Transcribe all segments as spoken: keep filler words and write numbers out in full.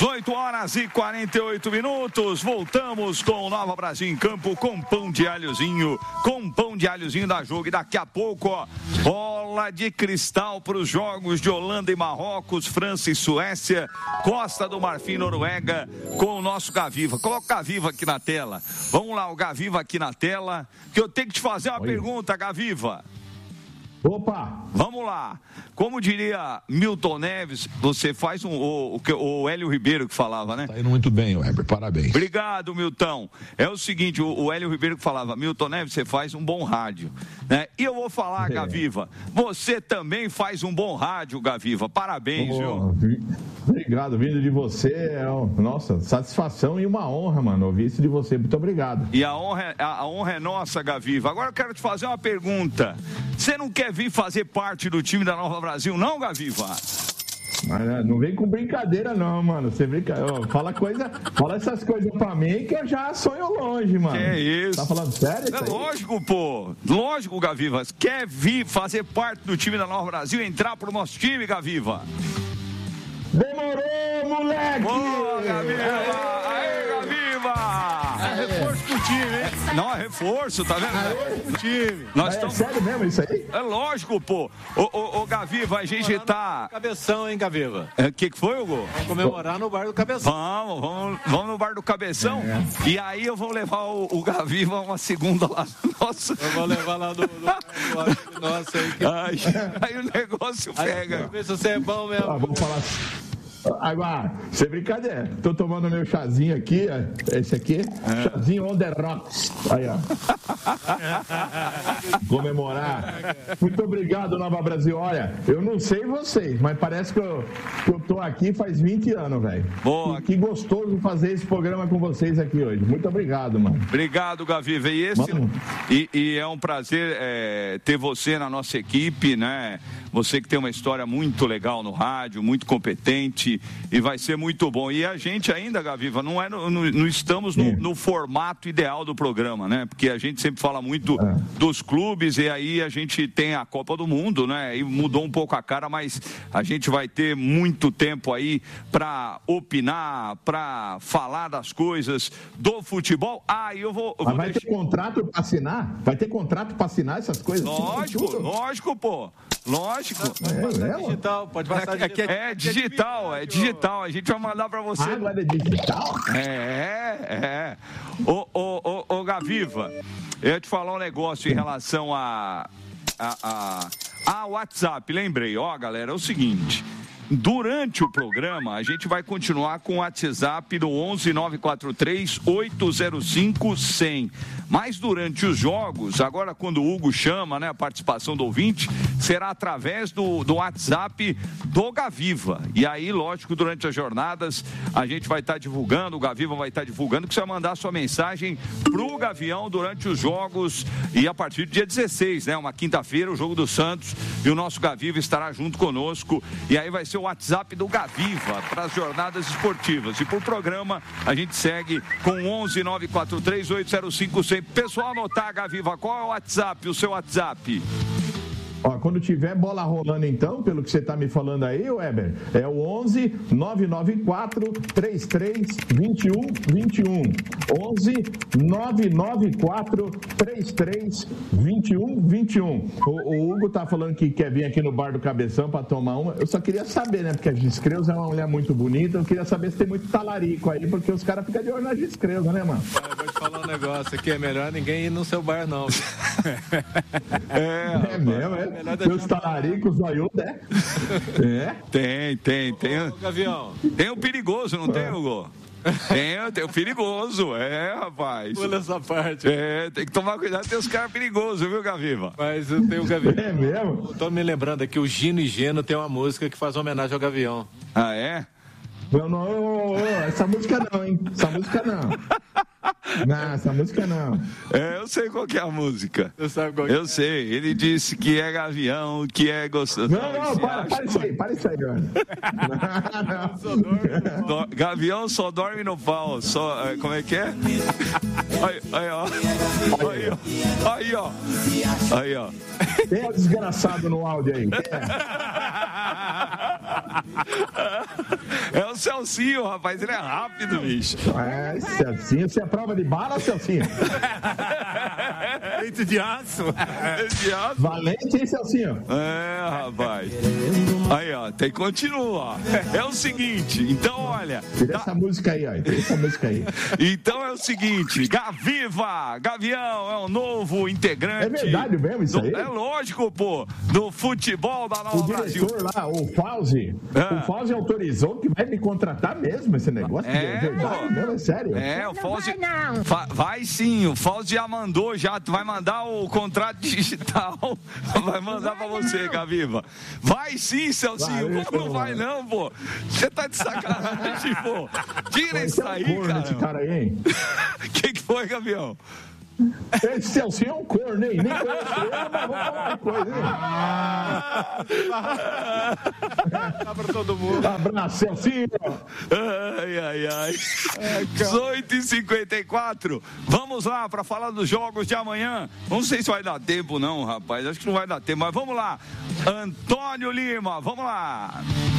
dezoito horas e quarenta e oito minutos. Voltamos com o Nova Brasil em Campo com pão de alhozinho. Com pão de alhozinho da Jogo. E daqui a pouco, ó, bola de cristal para os jogos de Holanda e Marrocos, França e Suécia, Costa do Marfim, Noruega, com o nosso Gaviva. Coloca o Gaviva aqui na tela. Vamos lá, o Gaviva aqui na tela. Que eu tenho que te fazer uma Oi. pergunta, Gaviva. Opa! Vamos lá. Como diria Milton Neves, você faz um... O, o, o Hélio Ribeiro que falava, né? Tá indo muito bem, Weber. Parabéns. Obrigado, Milton. É o seguinte, o, o Hélio Ribeiro que falava, Milton Neves, você faz um bom rádio, né? E eu vou falar, é. Gaviva, você também faz um bom rádio, Gaviva. Parabéns, oh, viu? Obrigado, vindo de você. É, nossa, satisfação e uma honra, mano, ouvir isso de você. Muito obrigado. E a honra, a, a honra é nossa, Gaviva. Agora eu quero te fazer uma pergunta. Você não quer vir fazer parte do time da Nova Brasil, não, Gaviva? Mas não vem com brincadeira, não, mano. Você brinca... fala coisa, fala essas coisas pra mim que eu já sonho longe, mano. Que é isso? Tá falando sério? É lógico, pô. Lógico, Gaviva. Quer vir fazer parte do time da Nova Brasil, entrar pro nosso time, Gaviva? Demorou, moleque! Boa, Gaviva! Aê, Gaviva! É reforço pro time, hein? Não, é reforço, tá vendo? Aê, pro time. Nós é tamo... sério mesmo isso aí? É lógico, pô. Ô, ô, ô Gaviva, a gente tá... Cabeção, hein, Gaviva? O é, que que foi, Hugo? Vamos comemorar no bar do Cabeção. Vamos, vamos, vamos no bar do Cabeção. É. E aí eu vou levar o, o Gaviva uma segunda lá. Nossa. Eu vou levar lá do... do, do nossa aí. Que... Aí, aí o negócio pega. Vamos ver se você é bom mesmo. Ah, vamos falar... Agora, sem brincadeira, tô tomando meu chazinho aqui, ó, esse aqui, é. chazinho on the rocks, aí ó, comemorar. Muito obrigado, Nova Brasil. Olha, eu não sei vocês, mas parece que eu, que eu tô aqui faz vinte anos, velho. Boa. Que, que gostoso fazer esse programa com vocês aqui hoje. Muito obrigado, mano. Obrigado, Gaviva. E, esse, e, e é um prazer é, ter você na nossa equipe, né? Você que tem uma história muito legal no rádio, muito competente, e vai ser muito bom. E a gente ainda, Gaviva, não, é no, no, não estamos no, no formato ideal do programa, né? Porque a gente sempre fala muito é. dos clubes, e aí a gente tem a Copa do Mundo, né? E mudou um pouco a cara, mas a gente vai ter muito tempo aí para opinar, para falar das coisas do futebol. Ah, e eu vou... Eu mas vou vai deixar... ter contrato para assinar? Vai ter contrato para assinar essas coisas? Lógico, lógico, pô. Lógico. É, é, digital, pode passar é, digital. É, é digital, é digital. A gente vai mandar pra você. Ah, agora é digital? É, é. Ô, ô, ô, ô, Gaviva, eu ia te falar um negócio em relação a, a, a, a WhatsApp. Lembrei, ó, galera, é o seguinte. Durante o programa, a gente vai continuar com o WhatsApp do onze nove quatro três oito zero cinco cem. Mas durante os jogos, agora quando o Hugo chama, né, a participação do ouvinte, será através do, do WhatsApp do Gaviva. E aí, lógico, durante as jornadas, a gente vai estar tá divulgando, o Gaviva vai estar tá divulgando, que você vai mandar sua mensagem pro Gavião durante os jogos. E a partir do dia dezesseis, né, uma quinta-feira, o jogo do Santos, e o nosso Gaviva estará junto conosco. E aí vai ser o WhatsApp do Gaviva para as jornadas esportivas. E por programa, a gente segue com onze nove quatro três oito zero cinco cem. Pessoal, anotar, Gaviva, qual é o WhatsApp, o seu WhatsApp? Ó, quando tiver bola rolando, então, pelo que você está me falando aí, Weber, é o onze nove nove quatro três três dois um dois um. onze nove nove quatro três três dois um dois um. O, o Hugo tá falando que quer vir aqui no bar do Cabeção para tomar uma. Eu só queria saber, né? Porque a Giscreuza é uma mulher muito bonita. Eu queria saber se tem muito talarico aí, porque os caras ficam de olho na Giscreuza, né, mano? Ah, eu vou te falar um negócio aqui. É melhor ninguém ir no seu bar, não. é, é mesmo, é. Meus talaricos, zoiudo, é? É? Tem, tem, tem. Ô, Gavião. Tem o perigoso, não tem, Hugo? Tem, tem o perigoso, é, rapaz. Pula essa parte. É, tem que tomar cuidado, tem os caras perigosos, viu, Gaviva? Mas eu tenho o Gavião. É mesmo? Eu tô me lembrando aqui, o Gino e Geno tem uma música que faz homenagem ao Gavião. Ah, é? Não, não, oh, oh, essa música não, hein? Essa música não. Não, essa música não. É, eu sei qual que é a música. Você sabe qual eu é? sei, ele disse que é Gavião, que é gostoso. Não, não, para, para isso aí, para isso aí, mano. Não, não. Gavião só dorme no pau, só, como é que é? Aí, aí, ó. Aí, ó. Aí, ó. Aí, ó. Tem um desgraçado no áudio aí. É o o Celcinho, rapaz. Ele é rápido, bicho. É, Celcinho, você é prova de bala, Celcinho? Peito de aço. De aço. Valente, hein, Celcinho? É, rapaz. Aí, ó, tem que continuar. É o seguinte, então, olha... Tira tá... essa música aí, ó. Tira essa música aí. Então é o seguinte, Gaviva, Gavião é um novo integrante... É verdade mesmo isso aí? Do, é lógico, pô, do futebol da Nova o Brasil. O diretor lá, o Fauzi, é. o Fauzi autorizou que vai me contratar mesmo esse negócio? É, é verdade mesmo, é sério? É, o Fauzi... Não vai, não. Fa... vai sim, o Fauzi já mandou, já vai mandar o contrato digital, vai mandar pra você, Gaviva. Vai sim, Celcinho, como não vai não, pô? Você tá de sacanagem, pô. Tira Pô, isso é um aí, corno, cara. Esse cara aí, hein? Que que foi, Gavião? Esse Celcinho é um corno, hein? Nem conheço ele, mas vamos falar uma coisa, hein? Dá pra todo mundo. Abraço, Celcinho. Ai, ai, ai. dezoito e cinquenta e quatro. Vamos lá para falar dos jogos de amanhã. Não sei se vai dar tempo, não, rapaz. Acho que não vai dar tempo, mas vamos lá. Antônio Lima, vamos lá.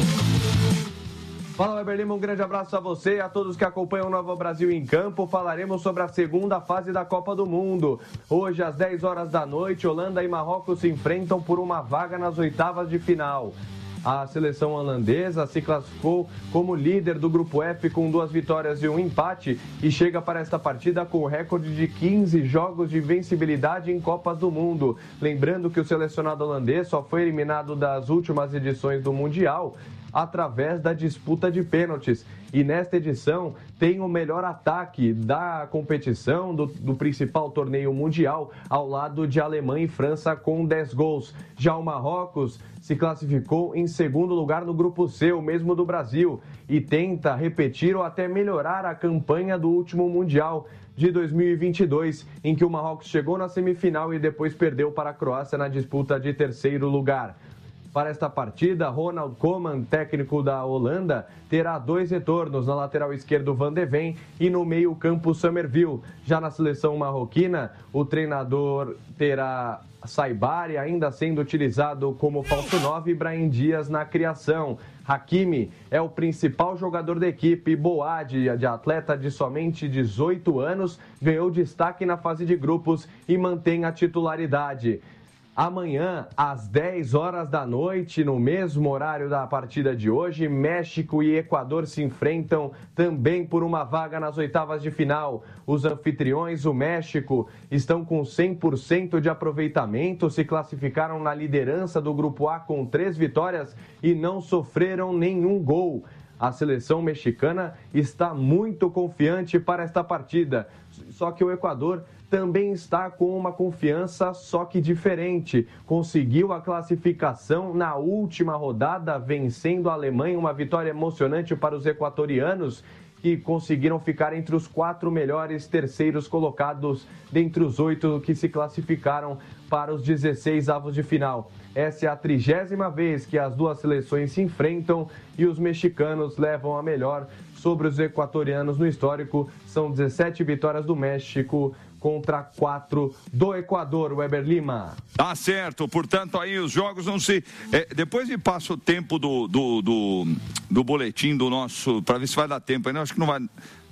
Fala, Weber Lima, um grande abraço a você e a todos que acompanham o Nova Brasil em Campo. Falaremos sobre a segunda fase da Copa do Mundo. Hoje, às dez horas da noite, Holanda e Marrocos se enfrentam por uma vaga nas oitavas de final. A seleção holandesa se classificou como líder do Grupo F com duas vitórias e um empate e chega para esta partida com o recorde de quinze jogos de invencibilidade em Copas do Mundo. Lembrando que o selecionado holandês só foi eliminado das últimas edições do Mundial através da disputa de pênaltis. E nesta edição tem o melhor ataque da competição, do, do principal torneio mundial, ao lado de Alemanha e França com dez gols. Já o Marrocos se classificou em segundo lugar no Grupo C, o mesmo do Brasil, e tenta repetir ou até melhorar a campanha do último Mundial de dois mil e vinte e dois, em que o Marrocos chegou na semifinal e depois perdeu para a Croácia na disputa de terceiro lugar. Para esta partida, Ronald Koeman, técnico da Holanda, terá dois retornos, na lateral esquerdo Van de Ven e no meio campo Summerville. Já na seleção marroquina, o treinador terá Saibari, ainda sendo utilizado como falso nove, e Brahim Dias na criação. Hakimi é o principal jogador da equipe. Boadi, de atleta de somente dezoito anos, ganhou destaque na fase de grupos e mantém a titularidade. Amanhã, às dez horas da noite, no mesmo horário da partida de hoje, México e Equador se enfrentam também por uma vaga nas oitavas de final. Os anfitriões, o México, estão com cem por cento de aproveitamento, se classificaram na liderança do Grupo A com três vitórias e não sofreram nenhum gol. A seleção mexicana está muito confiante para esta partida, só que o Equador também está com uma confiança, só que diferente. Conseguiu a classificação na última rodada, vencendo a Alemanha, uma vitória emocionante para os equatorianos, que conseguiram ficar entre os quatro melhores terceiros colocados dentre os oito que se classificaram para os dezesseis avos de final. Essa é a trigésima vez que as duas seleções se enfrentam e os mexicanos levam a melhor sobre os equatorianos no histórico. São dezessete vitórias do México contra quatro do Equador, Weber Lima. Tá certo, portanto aí os jogos não se... É, depois me passa o tempo do, do, do, do boletim do nosso, para ver se vai dar tempo ainda, acho que não vai...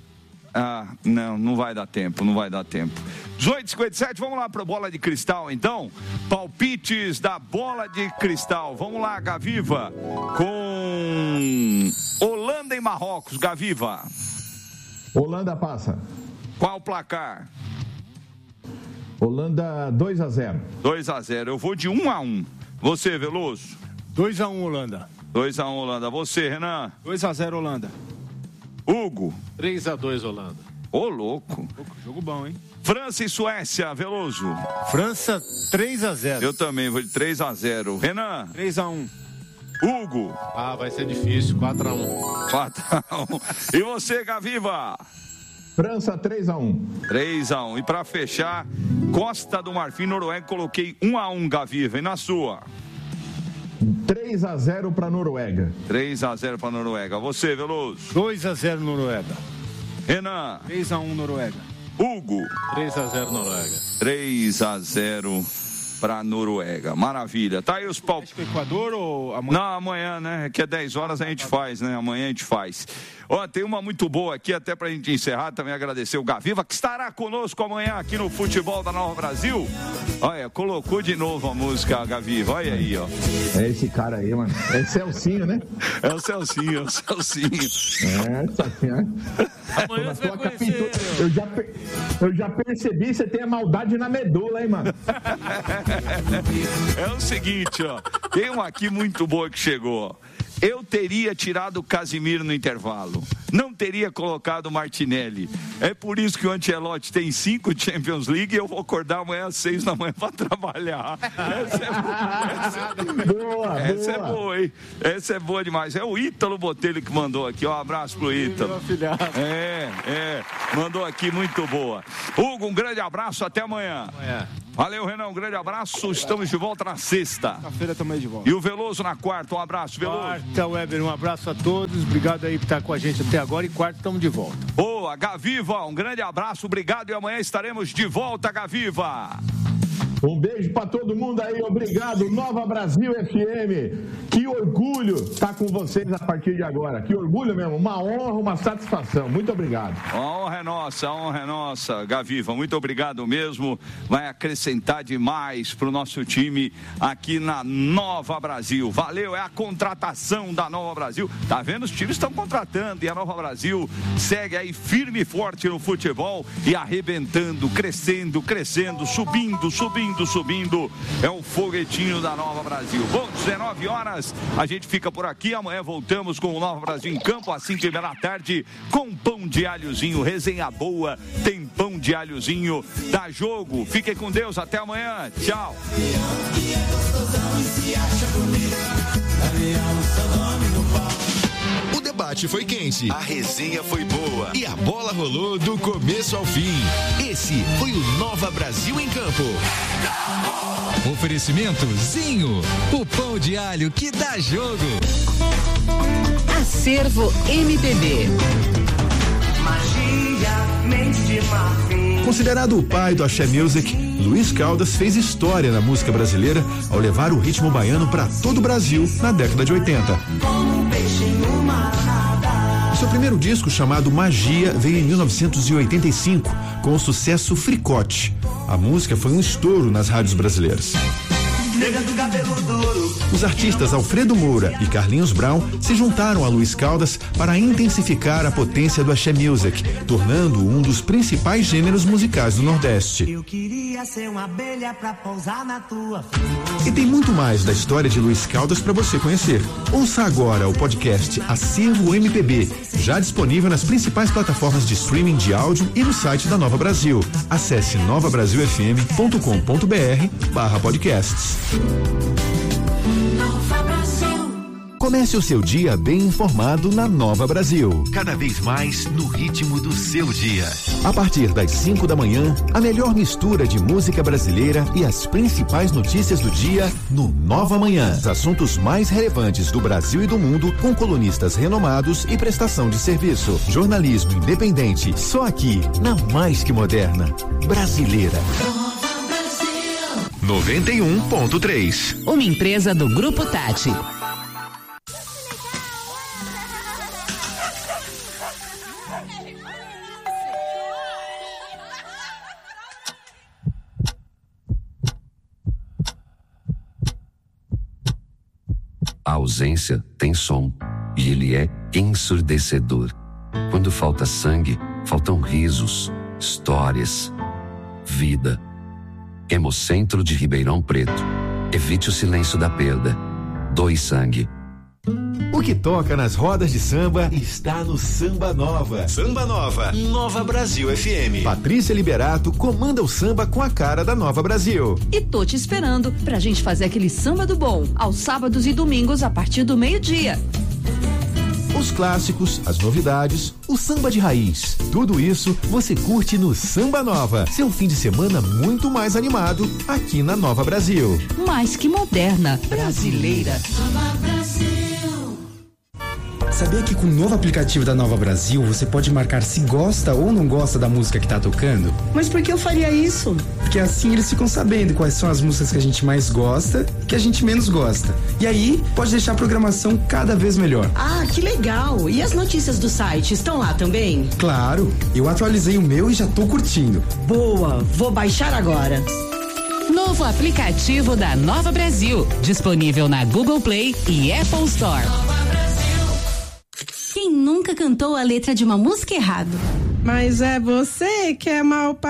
Ah, não, não vai dar tempo, não vai dar tempo. dezoito e cinquenta e sete, vamos lá para a bola de cristal então. Palpites da bola de cristal. Vamos lá, Gaviva, com Holanda e Marrocos. Gaviva. Holanda passa. Qual o placar? Holanda dois a zero. dois a zero. Eu vou de um a um. Você, Veloso? dois a um, Holanda. dois a um, Holanda. Você, Renan? dois a zero, Holanda. Hugo? três a dois, Holanda. Ô, louco. Jogo bom, hein? França e Suécia, Veloso? França, três a zero. Eu também vou de três a zero. Renan? três a um. Hugo? Ah, vai ser difícil, quatro a um. quatro a um. E você, Gaviva? França três a um. três a um. E para fechar, Costa do Marfim, Noruega, coloquei um a um, Gaviva. E na sua? três a zero para Noruega. três a zero para Noruega. Você, Veloso? dois a zero, Noruega. Renan? três a um, Noruega. Hugo? três a zero, Noruega. três a zero, para Noruega. Maravilha. Tá aí os palpites. Equador ou amanhã? Não, amanhã, né? Que é dez horas a gente faz, né? Amanhã a gente faz. Ó, tem uma muito boa aqui, até pra gente encerrar, também agradecer o Gaviva, que estará conosco amanhã aqui no Futebol da Nova Brasil. Olha, colocou de novo a música, Gaviva, olha aí, ó. É esse cara aí, mano. É Celcinho, né? É o Celcinho, é o Celcinho. É, Celcinho, né? Amanhã você vai conhecer. Eu já, eu já percebi, você tem a maldade na medula, hein, mano? É o seguinte, ó. Tem uma aqui muito boa que chegou, ó. Eu teria tirado o Casimiro no intervalo. Não teria colocado o Martinelli. É por isso que o Ancelotti tem cinco Champions League e eu vou acordar amanhã às seis da manhã para trabalhar. Essa é boa. Essa, boa, essa boa. é boa, hein? Essa é boa demais. É o Ítalo Botelho que mandou aqui. Ó, um abraço pro Ítalo. É, é. Mandou aqui, muito boa. Hugo, um grande abraço. Até amanhã. Amanhã. Valeu, Renan. Um grande abraço. Estamos de volta na sexta. Quarta-feira também de volta. E o Veloso na quarta. Um abraço, Veloso. Quarta, Weber, um abraço a todos. Obrigado aí por estar com a gente até agora. E quarta, estamos de volta. Boa, Gaviva, um grande abraço. Obrigado. E amanhã estaremos de volta, Gaviva. Um beijo pra todo mundo aí, obrigado. Nova Brasil F M. Que orgulho estar com vocês a partir de agora. Que orgulho mesmo, uma honra, uma satisfação. Muito obrigado. A honra é nossa, a honra é nossa, Gaviva. Muito obrigado mesmo. Vai acrescentar demais pro nosso time aqui na Nova Brasil. Valeu, é a contratação da Nova Brasil. Tá vendo? Os times estão contratando e a Nova Brasil segue aí firme e forte no futebol e arrebentando, crescendo, crescendo, subindo, subindo. Subindo, é o foguetinho da Nova Brasil. Bom, dezenove horas, a gente fica por aqui. Amanhã voltamos com o Nova Brasil em campo, às cinco e meia da tarde, com pão de alhozinho, resenha boa, tem pão de alhozinho, dá jogo. Fiquem com Deus, até amanhã. Tchau. O debate foi quente, a resenha foi boa e a bola rolou do começo ao fim. Esse foi o Nova Brasil em Campo. Oferecimento Zinho, o pão de alho que dá jogo. Acervo M P B. Magia, mente de marfim. Considerado o pai do Axé Music, Luiz Caldas fez história na música brasileira ao levar o ritmo baiano para todo o Brasil na década de oitenta. Como um peixe no mar. Seu primeiro disco, chamado Magia, veio em mil novecentos e oitenta e cinco, com o sucesso Fricote. A música foi um estouro nas rádios brasileiras. Os artistas Alfredo Moura e Carlinhos Brown se juntaram a Luiz Caldas para intensificar a potência do Axé Music, tornando-o um dos principais gêneros musicais do Nordeste. Eu queria ser uma abelha pra pousar na tua flor. E tem muito mais da história de Luiz Caldas para você conhecer. Ouça agora o podcast Acervo M P B, já disponível nas principais plataformas de streaming de áudio e no site da Nova Brasil. Acesse nova brasil f m ponto com ponto b r barra podcasts. Nova Brasil. Comece o seu dia bem informado na Nova Brasil. Cada vez mais no ritmo do seu dia. A partir das cinco da manhã, a melhor mistura de música brasileira e as principais notícias do dia no Nova Manhã. Os assuntos mais relevantes do Brasil e do mundo, com colunistas renomados e prestação de serviço. Jornalismo independente, só aqui, na mais que moderna, brasileira. noventa e um ponto três. Uma empresa do Grupo Tati. A ausência tem som, e ele é ensurdecedor. Quando falta sangue, faltam risos, histórias, vida. Hemocentro de Ribeirão Preto. Evite o silêncio da perda. Doe sangue. O que toca nas rodas de samba está no Samba Nova. Samba Nova, Nova Brasil F M. Patrícia Liberato comanda o samba com a cara da Nova Brasil. E tô te esperando pra gente fazer aquele samba do bom, aos sábados e domingos a partir do meio-dia. Os clássicos, as novidades, o samba de raiz. Tudo isso você curte no Samba Nova. Seu fim de semana muito mais animado aqui na Nova Brasil. Mais que moderna, brasileira. Nova Brasil. Sabia que com o novo aplicativo da Nova Brasil, você pode marcar se gosta ou não gosta da música que tá tocando? Mas por que eu faria isso? Porque assim eles ficam sabendo quais são as músicas que a gente mais gosta e que a gente menos gosta. E aí, pode deixar a programação cada vez melhor. Ah, que legal! E as notícias do site estão lá também? Claro, eu atualizei o meu e já tô curtindo. Boa, vou baixar agora. Novo aplicativo da Nova Brasil, disponível na Google Play e Apple Store. Quem nunca cantou a letra de uma música errado? Mas é você que é mal